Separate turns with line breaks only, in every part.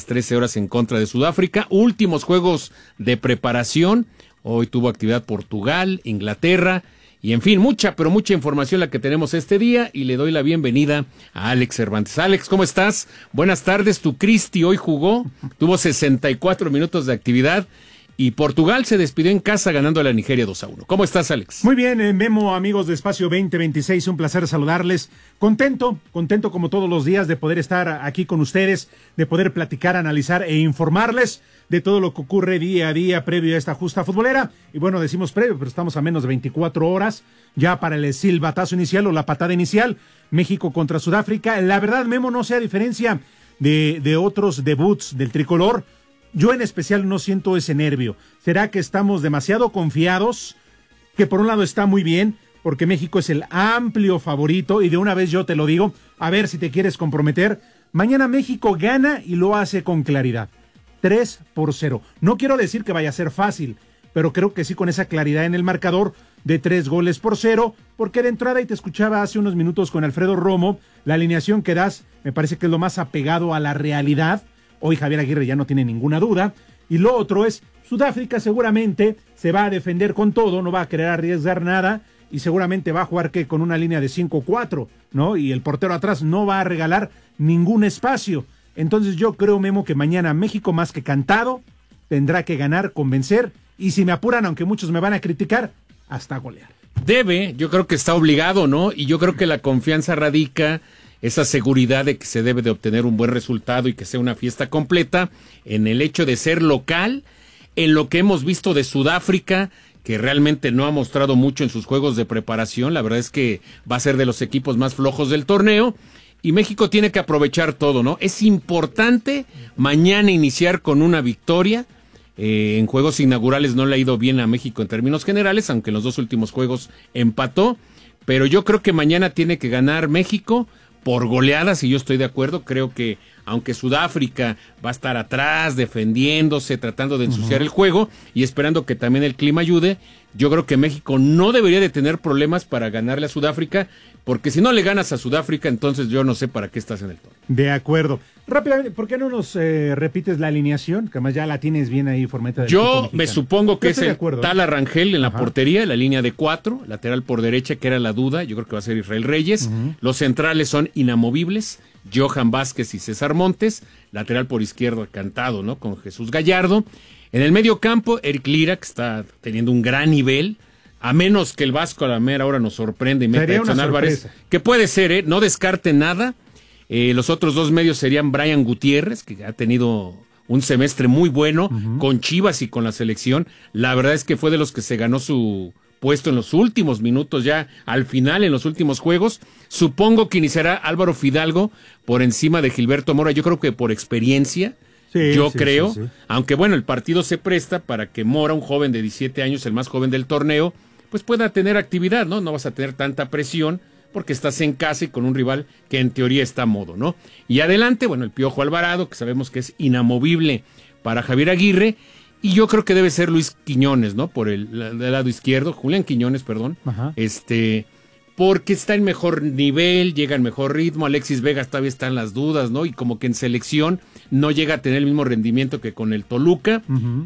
las 13 horas en contra de Sudáfrica. Últimos juegos de preparación. Hoy tuvo actividad Portugal, Inglaterra. Y en fin, mucha, pero mucha información la que tenemos este día, y le doy la bienvenida a Alex Cervantes. Alex, ¿cómo estás? Buenas tardes. Tu Cristi hoy jugó, tuvo 64 minutos de actividad, y Portugal se despidió en casa ganando a la Nigeria 2-1. ¿Cómo estás, Alex?
Muy bien, Memo, amigos de Espacio 2026, un placer saludarles. Contento como todos los días de poder estar aquí con ustedes, de poder platicar, analizar e informarles de todo lo que ocurre día a día previo a esta justa futbolera. Y bueno, decimos previo, pero estamos a menos de 24 horas ya para el silbatazo inicial o la patada inicial. México contra Sudáfrica. La verdad, Memo, no sé, a diferencia de otros debuts del tricolor, yo en especial no siento ese nervio. ¿Será que estamos demasiado confiados? Que por un lado está muy bien, porque México es el amplio favorito, y de una vez yo te lo digo, a ver si te quieres comprometer. Mañana México gana y lo hace con claridad. 3-0. No quiero decir que vaya a ser fácil, pero creo que sí con esa claridad en el marcador de 3-0, porque de entrada, y te escuchaba hace unos minutos con Alfredo Romo, la alineación que das me parece que es lo más apegado a la realidad. Hoy Javier Aguirre ya no tiene ninguna duda. Y lo otro es, Sudáfrica seguramente se va a defender con todo, no va a querer arriesgar nada, y seguramente va a jugar con una línea de 5-4, ¿no? Y el portero atrás no va a regalar ningún espacio. Entonces yo creo, Memo, que mañana México, más que cantado, tendrá que ganar, convencer, y si me apuran, aunque muchos me van a criticar, hasta golear.
Yo creo que está obligado, ¿no? Y yo creo que la confianza radica, esa seguridad de que se debe de obtener un buen resultado y que sea una fiesta completa, en el hecho de ser local, en lo que hemos visto de Sudáfrica, que realmente no ha mostrado mucho en sus juegos de preparación. La verdad es que va a ser de los equipos más flojos del torneo, y México tiene que aprovechar todo, ¿no? Es importante mañana iniciar con una victoria. En juegos inaugurales no le ha ido bien a México en términos generales, aunque en los dos últimos juegos empató, pero yo creo que mañana tiene que ganar México por goleadas, y yo estoy de acuerdo. Creo que aunque Sudáfrica va a estar atrás, defendiéndose, tratando de ensuciar el juego y esperando que también el clima ayude, yo creo que México no debería de tener problemas para ganarle a Sudáfrica, porque si no le ganas a Sudáfrica, entonces yo no sé para qué estás en el torneo.
De acuerdo. Rápidamente, ¿por qué no nos repites la alineación? Que además ya la tienes bien ahí, Formeta.
Yo me supongo que es el Tala Rangel en la portería, la línea de 4, lateral por derecha, que era la duda, yo creo que va a ser Israel Reyes. Los centrales son inamovibles, Johan Vázquez y César Montes. Lateral por izquierda, cantado, ¿no? Con Jesús Gallardo. En el medio campo, Eric Lira, que está teniendo un gran nivel, a menos que el Vasco a la mera hora nos sorprende y meta a Edson Álvarez, que puede ser, no descarte nada. Los otros dos medios serían Brian Gutiérrez, que ha tenido un semestre muy bueno con Chivas y con la selección. La verdad es que fue de los que se ganó su puesto en los últimos minutos, ya al final, en los últimos juegos. Supongo que iniciará Álvaro Fidalgo por encima de Gilberto Mora, yo creo que por experiencia. Yo creo, aunque bueno, el partido se presta para que Mora, un joven de 17 años, el más joven del torneo, pues pueda tener actividad, ¿no? No vas a tener tanta presión porque estás en casa y con un rival que en teoría está a modo, ¿no? Y adelante, bueno, el Piojo Alvarado, que sabemos que es inamovible para Javier Aguirre, y yo creo que debe ser Luis Quiñones, ¿no? Por el lado izquierdo, Julián Quiñones, perdón. Porque está en mejor nivel, llega en mejor ritmo. Alexis Vega todavía están las dudas, ¿no? Y como que en selección no llega a tener el mismo rendimiento que con el Toluca.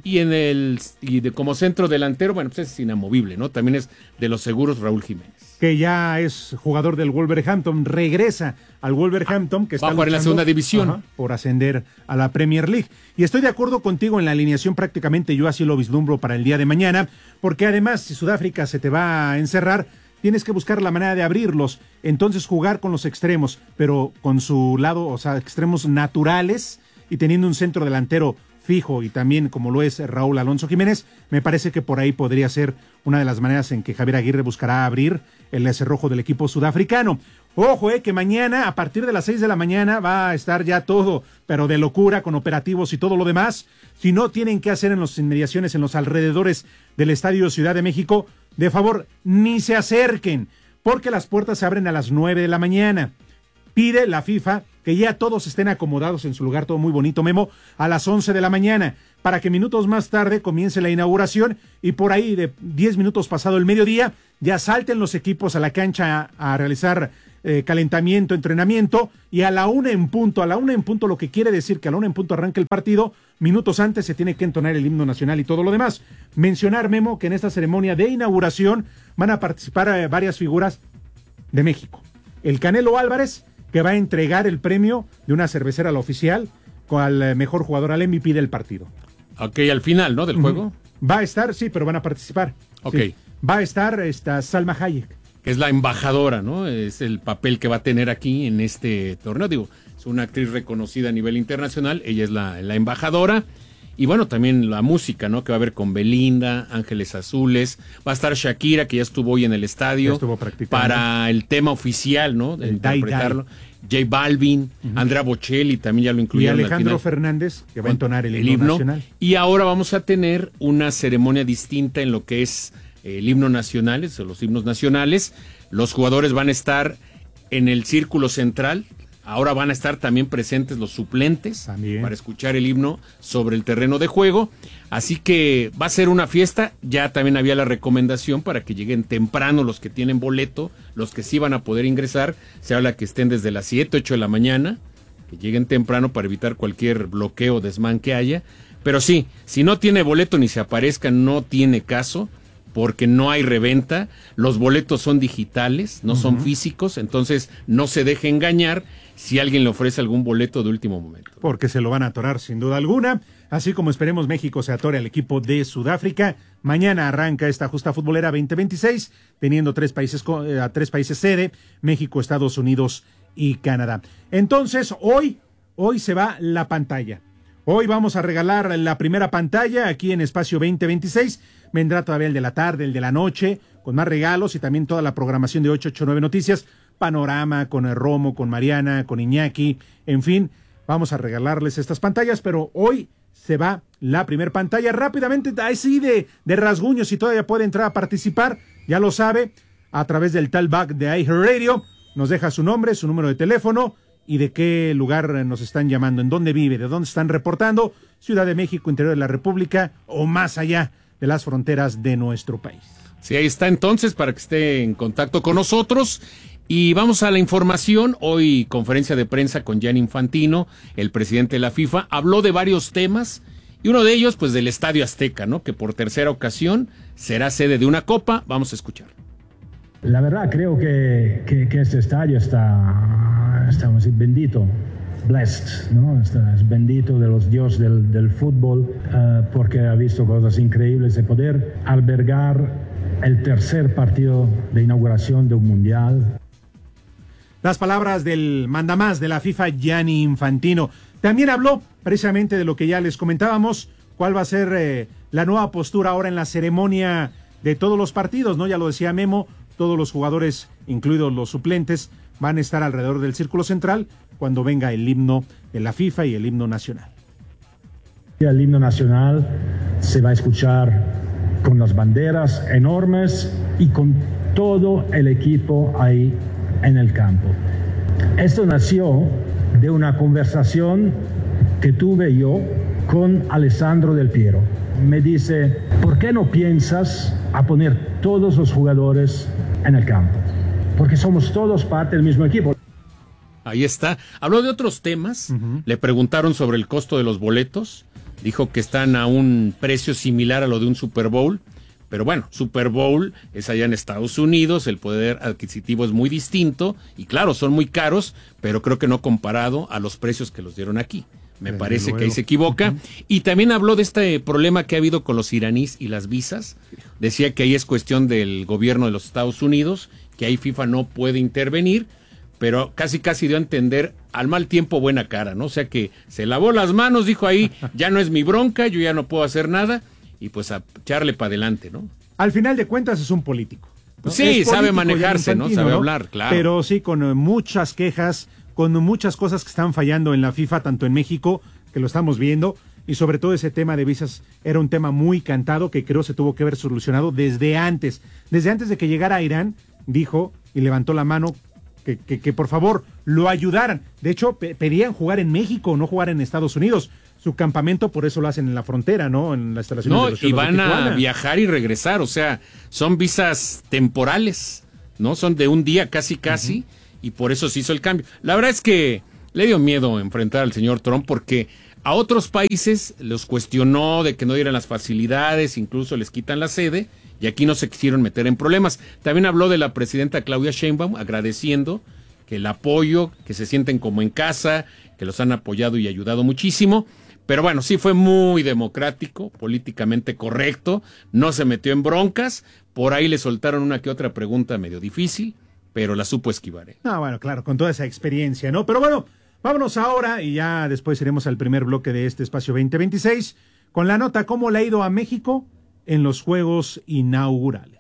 Y como centro delantero, bueno, pues es inamovible, ¿no? También es de los seguros Raúl Jiménez.
Que ya es jugador del Wolverhampton, regresa al Wolverhampton, que está
va a jugar en la segunda división
por ascender a la Premier League. Y estoy de acuerdo contigo en la alineación, prácticamente yo así lo vislumbro para el día de mañana, porque además si Sudáfrica se te va a encerrar, tienes que buscar la manera de abrirlos, entonces jugar con los extremos, pero con su lado, o sea, extremos naturales, y teniendo un centro delantero fijo y también como lo es Raúl Alonso Jiménez, me parece que por ahí podría ser una de las maneras en que Javier Aguirre buscará abrir el cerrojo del equipo sudafricano. Ojo, que mañana a partir de las 6 de la mañana va a estar ya todo, pero de locura, con operativos y todo lo demás. Si no tienen que hacer en las inmediaciones, en los alrededores del Estadio Ciudad de México, de favor, ni se acerquen, porque las puertas se abren a las 9 de la mañana. Pide la FIFA que ya todos estén acomodados en su lugar, todo muy bonito, Memo, a las 11 de la mañana, para que minutos más tarde comience la inauguración y por ahí de 10 minutos pasado el mediodía ya salten los equipos a la cancha a realizar calentamiento, entrenamiento, y a la 1 en punto, lo que quiere decir que a la 1 en punto arranca el partido, minutos antes se tiene que entonar el himno nacional y todo lo demás. Mencionar, Memo, que en esta ceremonia de inauguración van a participar varias figuras de México. El Canelo Álvarez, que va a entregar el premio de una cervecera a la oficial, al mejor jugador, al MVP del partido.
Ok, al final, ¿no? Del juego.
Va a estar, sí, pero van a participar.
Ok.
Sí. Va a estar Salma Hayek.
Que es la embajadora, ¿no? Es el papel que va a tener aquí en este torneo. Digo, es una actriz reconocida a nivel internacional, ella es la embajadora. Y bueno, también la música, ¿no? Que va a haber con Belinda, Ángeles Azules. Va a estar Shakira, que ya estuvo hoy en el estadio.
Ya estuvo practicando.
Para el tema oficial, ¿no? De interpretarlo. J Balvin, Andrea Bocelli, también ya lo incluyeron.
Y Alejandro Fernández, que va a entonar el himno nacional.
Y ahora vamos a tener una ceremonia distinta en lo que es el himno nacional, los himnos nacionales. Los jugadores van a estar en el círculo central. Ahora van a estar también presentes los suplentes para escuchar el himno sobre el terreno de juego. Así que va a ser una fiesta. Ya también había la recomendación para que lleguen temprano los que tienen boleto, los que sí van a poder ingresar. Se habla que estén desde las 7, 8 de la mañana, que lleguen temprano para evitar cualquier bloqueo o desmán que haya. Pero sí, si no tiene boleto ni se aparezca, no tiene caso, porque no hay reventa. Los boletos son digitales, no son físicos, entonces no se deje engañar si alguien le ofrece algún boleto de último momento.
Porque se lo van a atorar sin duda alguna, así como esperemos México se atore al equipo de Sudáfrica. Mañana arranca esta justa futbolera 2026, teniendo tres países sede, México, Estados Unidos y Canadá. Entonces, hoy se va la pantalla. Hoy vamos a regalar la primera pantalla aquí en Espacio 2026. Vendrá todavía el de la tarde, el de la noche, con más regalos y también toda la programación de 889 Noticias. Panorama, con el Romo, con Mariana, con Iñaki, en fin, vamos a regalarles estas pantallas, pero hoy se va la primera pantalla. Rápidamente, así de rasguño, si todavía puede entrar a participar, ya lo sabe, a través del talkback de iHeartRadio, nos deja su nombre, su número de teléfono y de qué lugar nos están llamando, en dónde vive, de dónde están reportando, Ciudad de México, interior de la República o más allá de las fronteras de nuestro país.
Sí, ahí está entonces para que esté en contacto con nosotros. Y vamos a la información. Hoy conferencia de prensa con Gianni Infantino, el presidente de la FIFA, habló de varios temas y uno de ellos pues del Estadio Azteca, ¿no? Que por tercera ocasión será sede de una copa. Vamos a escuchar.
La verdad creo que este estadio está bendito, blessed, ¿no? Es bendito de los dioses del fútbol porque ha visto cosas increíbles de poder albergar el tercer partido de inauguración de un mundial.
Las palabras del mandamás de la FIFA, Gianni Infantino. También habló precisamente de lo que ya les comentábamos, cuál va a ser la nueva postura ahora en la ceremonia de todos los partidos, ¿no? Ya lo decía Memo, todos los jugadores, incluidos los suplentes, van a estar alrededor del círculo central cuando venga el himno de la FIFA y el himno nacional.
El himno nacional se va a escuchar con las banderas enormes y con todo el equipo ahí en el campo. Esto nació de una conversación que tuve yo con Alessandro Del Piero. Me dice, ¿por qué no piensas a poner todos los jugadores en el campo? Porque somos todos parte del mismo equipo.
Ahí está. Habló de otros temas. Le preguntaron sobre el costo de los boletos. Dijo que están a un precio similar a lo de un Super Bowl. Pero bueno, Super Bowl es allá en Estados Unidos, el poder adquisitivo es muy distinto y claro, son muy caros, pero creo que no comparado a los precios que los dieron aquí. Me parece que ahí se equivoca. Y también habló de este problema que ha habido con los iraníes y las visas. Decía que ahí es cuestión del gobierno de los Estados Unidos, que ahí FIFA no puede intervenir, pero casi dio a entender al mal tiempo buena cara, ¿no? O sea que se lavó las manos, dijo ahí, ya no es mi bronca, yo ya no puedo hacer nada. Y pues a echarle para adelante, ¿no?
Al final de cuentas es un político, ¿no?
Sí, político, sabe manejarse, ¿no? Sabe hablar, claro.
Pero sí, con muchas quejas, con muchas cosas que están fallando en la FIFA, tanto en México, que lo estamos viendo, y sobre todo ese tema de visas era un tema muy cantado que creo se tuvo que haber solucionado desde antes de que llegara a Irán, dijo y levantó la mano que por favor lo ayudaran. De hecho, pedían jugar en México, no jugar en Estados Unidos. su campamento, por eso lo hacen en la frontera, ¿no? En las instalaciones de los
y van a viajar y regresar, o sea, son visas temporales, ¿no? Son de un día casi, y por eso se hizo el cambio. La verdad es que le dio miedo enfrentar al señor Trump porque a otros países los cuestionó de que no dieran las facilidades, incluso les quitan la sede, y aquí no se quisieron meter en problemas. También habló de la presidenta Claudia Sheinbaum, agradeciendo que el apoyo, que se sienten como en casa, que los han apoyado y ayudado muchísimo. Pero bueno, sí fue muy democrático, políticamente correcto, no se metió en broncas, por ahí le soltaron una que otra pregunta medio difícil, pero la supo esquivar.
Bueno, claro, con toda esa experiencia, ¿no? Pero bueno, vámonos ahora y ya después iremos al primer bloque de este espacio 2026 con la nota cómo le ha ido a México en los Juegos Inaugurales.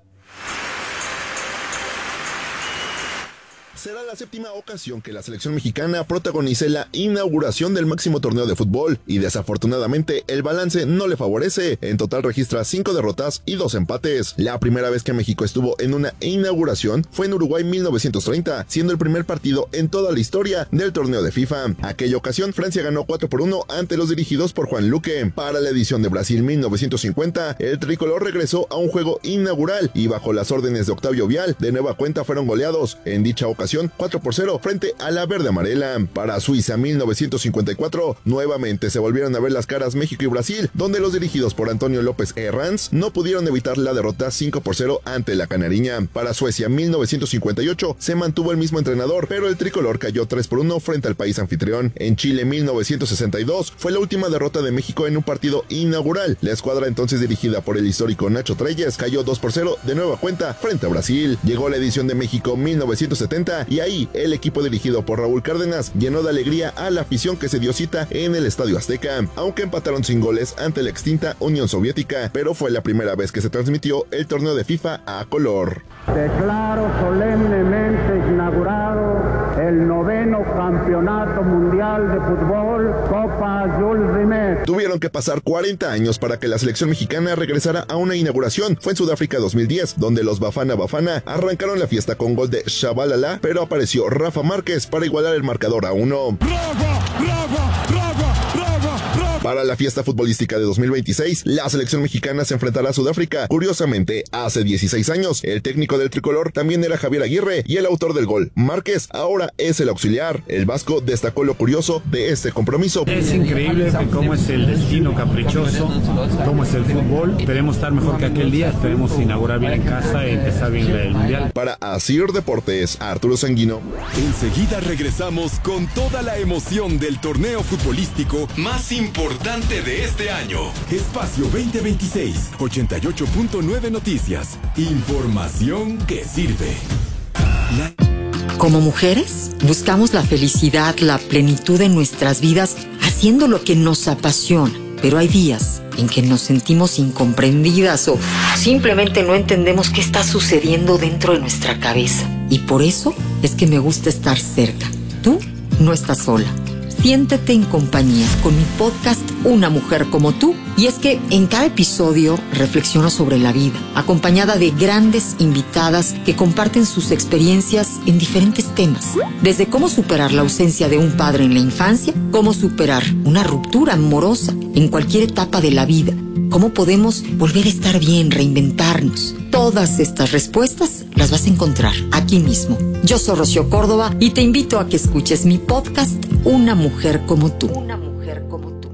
Será la 7ª ocasión que la selección mexicana protagonice la inauguración del máximo torneo de fútbol y desafortunadamente el balance no le favorece. En total registra 5 derrotas y 2 empates. La primera vez que México estuvo en una inauguración fue en Uruguay 1930, siendo el primer partido en toda la historia del torneo de FIFA. Aquella ocasión Francia ganó 4-1 ante los dirigidos por Juan Luque. Para la edición de Brasil 1950, el tricolor regresó a un juego inaugural y bajo las órdenes de Octavio Vial, de nueva cuenta fueron goleados. En dicha ocasión 4-0 frente a la verde amarela. Para Suiza 1954, nuevamente se volvieron a ver las caras México y Brasil, donde los dirigidos por Antonio López Herranz no pudieron evitar la derrota 5-0 ante la canariña. Para Suecia 1958 se mantuvo el mismo entrenador, pero el tricolor cayó 3-1 frente al país anfitrión. En Chile 1962 fue la última derrota de México en un partido inaugural. La escuadra entonces dirigida por el histórico Nacho Treyes cayó 2-0 de nueva cuenta frente a Brasil. Llegó la edición de México 1970 y ahí el equipo dirigido por Raúl Cárdenas llenó de alegría a la afición que se dio cita en el Estadio Azteca, aunque empataron sin goles ante la extinta Unión Soviética, pero fue la primera vez que se transmitió el torneo de FIFA a color.
Declaro solemnemente inaugurado el 9º Campeonato Mundial de Fútbol Copa Jules Rimet.
Tuvieron que pasar 40 años para que la selección mexicana regresara a una inauguración. Fue en Sudáfrica 2010, donde los Bafana Bafana arrancaron la fiesta con gol de Shabalala, pero apareció Rafa Márquez para igualar el marcador a 1. Para la fiesta futbolística de 2026, la selección mexicana se enfrentará a Sudáfrica. Curiosamente, hace 16 años, el técnico del tricolor también era Javier Aguirre y el autor del gol. Márquez ahora es el auxiliar. El vasco destacó lo curioso de este compromiso.
Es increíble cómo es el destino caprichoso, cómo es el fútbol. Esperemos estar mejor que aquel día, esperemos inaugurar bien en casa y empezar bien el Mundial.
Para Asir Deportes, Arturo Sanguino.
Enseguida regresamos con toda la emoción del torneo futbolístico más importante de este año. Espacio 2026, 88.9 Noticias. Información que sirve.
Como mujeres, buscamos la felicidad, la plenitud en nuestras vidas, haciendo lo que nos apasiona. Pero hay días en que nos sentimos incomprendidas o simplemente no entendemos qué está sucediendo dentro de nuestra cabeza. Y por eso es que me gusta estar cerca. Tú no estás sola. Siéntete en compañía con mi podcast Una Mujer Como Tú. Y es que en cada episodio reflexiono sobre la vida, acompañada de grandes invitadas que comparten sus experiencias en diferentes temas. Desde cómo superar la ausencia de un padre en la infancia, cómo superar una ruptura amorosa en cualquier etapa de la vida, cómo podemos volver a estar bien, reinventarnos. Todas estas respuestas las vas a encontrar aquí mismo. Yo soy Rocío Córdoba y te invito a que escuches mi podcast Una Mujer Como Tú. Una Mujer Como Tú.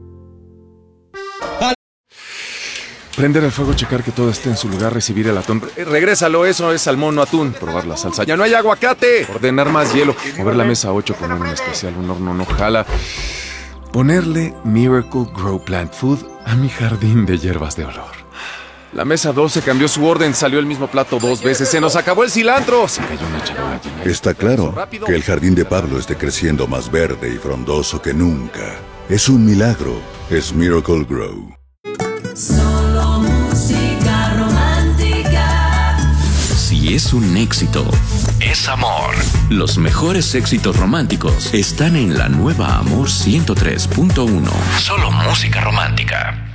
Prender el fuego, checar que todo esté en su lugar, recibir el atún. Regrésalo, eso es salmón, no atún. Probar la salsa. ¡Ya no hay aguacate! Ordenar más hielo. Mover la mesa 8, poner un especial, un horno no jala. Ponerle Miracle Grow Plant Food a mi jardín de hierbas de olor. La mesa 12 cambió su orden, salió el mismo plato 2 veces. ¡Se nos acabó el cilantro! Se cayó una charola llena.
Está claro que el jardín de Pablo esté creciendo más verde y frondoso que nunca. Es un milagro. Es Miracle Grow.
Solo música romántica. Si es un éxito, es amor. Los mejores éxitos románticos están en la nueva Amor 103.1. Solo música romántica.